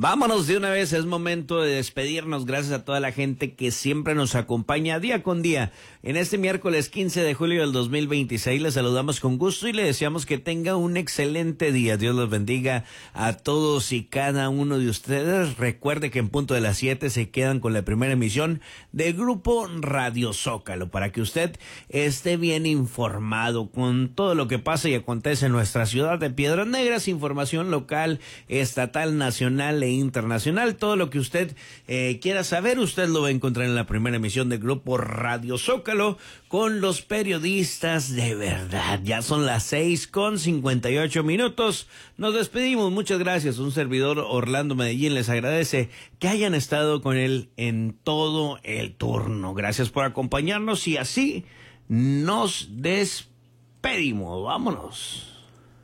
Vámonos de una vez, es momento de despedirnos. Gracias a toda la gente que siempre nos acompaña día con día. En este miércoles 15 de julio del 2026 les saludamos con gusto y le deseamos que tenga un excelente día. Dios los bendiga a todos y cada uno de ustedes. Recuerde que en punto de las 7 se quedan con la primera emisión del Grupo Radio Zócalo para que usted esté bien informado con todo lo que pasa y acontece en nuestra ciudad de Piedras Negras. Información local, estatal, nacional e internacional. Todo lo que usted quiera saber, usted lo va a encontrar en la primera emisión del Grupo Radio Zócalo con los periodistas de verdad. Ya son las 6:58. Nos despedimos. Muchas gracias. Un servidor, Orlando Medellín, les agradece que hayan estado con él en todo el turno. Gracias por acompañarnos y así nos despedimos. Vámonos.